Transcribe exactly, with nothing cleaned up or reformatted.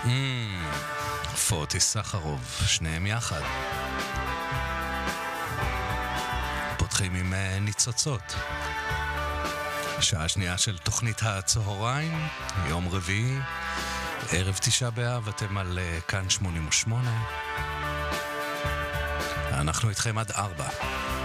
פוטי סחרוב, שניהם יחד. פותחים עם אה, ניצוצות. שעה שנייה של תוכנית הצהריים, יום רביעי, ערב תשעה באב, אתם על אה, כאן שמונים ושמונה. אנחנו איתכם עד ארבע.